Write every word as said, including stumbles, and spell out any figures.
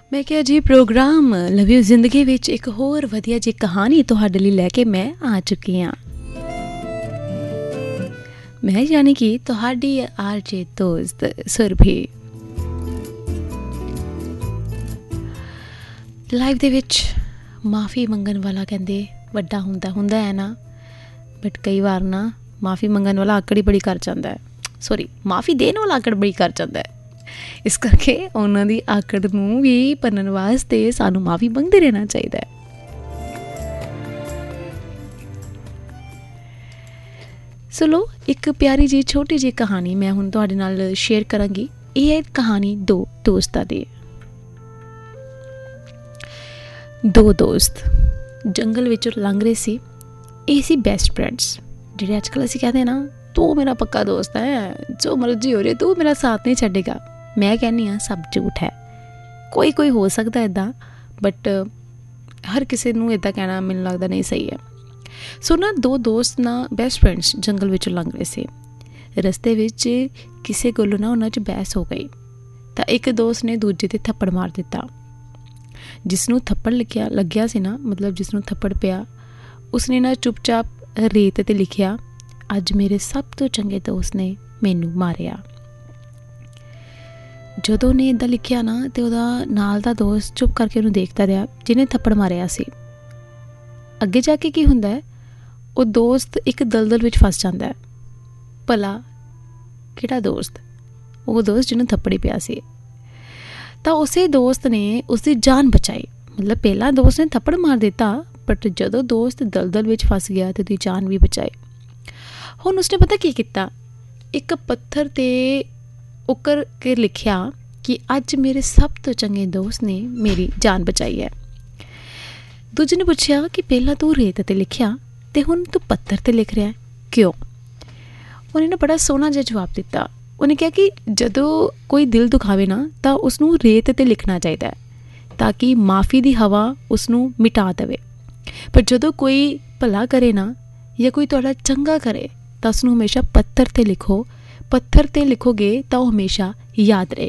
मैं क्या जी programme love you जिंदगी विच एक होर वधिया जी कहानी तुहाडे लई लैके मैं आ चुकी हाँ। मैं यानी कि तुहाडी आरजे दोस्त सुरभि। लाइफ दे विच माफ़ी मंगन वाला कहंदे वड्डा हुंदा हुंदा है ना, बट कई बार ना माफ़ी मंगन वाला आकड़ ही बड़ी कर जाता है, सॉरी माफ़ी देने वाला आकड़ बड़ी कर जाता है। इस करके उन्हां दी आकड़ नूं भी भरन वास्ते सानू माफ़ी मंगदे रहना चाहिए। चलो एक प्यारी जी छोटी जी कहानी मैं हुण तुहाडे नाल शेयर करांगी। ये है कहानी दो दोस्तां दी। दो दोस्त जंगल विचों लंघ रहे सी। ये सी बेस्ट फ्रेंड्स, जिहड़े अजकल असीं कहते हैं ना, तू मेरा पक्का दोस्त है, जो मर्जी हो रही तू मेरा साथ नहीं छड्डेगा। मैं कहनी हाँ सब झूठ है, कोई कोई हो सकता है इदां, बट हर किसी नूं इदां कहना मैनूं लगदा नहीं सही है। सो ना दो दोस्त ना बेस्ट फ्रेंड्स जंगल विचों लंघ रहे सी। रस्ते विच किसी कोलों ना उन्हां च बहस हो गई, तां एक दोस्त ने दूजे ते थप्पड़ मार दिता। जिसनूं थप्पड़ लिखिया लग्या सी ना, मतलब जिसनूं थप्पड़ पिया, उसने ना चुपचाप रेत ते लिखिया, अज मेरे सब तो चंगे दोस्त ने मैनूं मारिया। जदों ने इदां लिखिया ना ते उहदा नाल दा दोस्त चुप करके उहनूं देखदा रहा जिन्हें थप्पड़ मारिया सी। अगे जाके की हुंदा है, वो दोस्त एक दलदल विच फस जांदा है। भला किहड़ा दोस्त? वो दोस्त जिन्होंने थप्पड़ी पिया सी। तां उसे दोस्त ने उसकी जान बचाई। मतलब पहला दोस्त ने थप्पड़ मार दिता, बट जदों दोस्त दलदल विच फस गया तो उसकी जान भी बचाई। हुण उसने पता की कीता, एक पत्थर ते उकर के लिखिया कि अज मेरे सब तो चंगे दोस्त ने मेरी जान बचाई है। दूजे ने पूछा कि पहला तू रेत ते लिखिया ते हुण तू पत्थर ते लिख रहा है, क्यों? उन्हें ना बड़ा सोहना जिहा जवाब दिता। उन्हें कहा कि जदों कोई दिल दुखावे ना तां उसनूं रेत ते लिखना चाहिए ताकि माफ़ी दी हवा उसनूं मिटा देवे, पर जदों कोई भला करे ना या कोई तुहाडा चंगा करे तां उसनूं हमेशा पत्थर ते लिखो। पत्थर ते लिखोगे तां हमेशा याद रहे।